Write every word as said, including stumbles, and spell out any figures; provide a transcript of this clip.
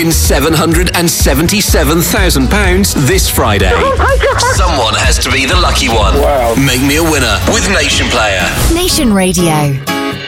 win seven hundred seventy-seven thousand pounds this Friday. Oh my God. Someone has to be the lucky one. Wow. Make me a winner with Nation Player. Nation Radio.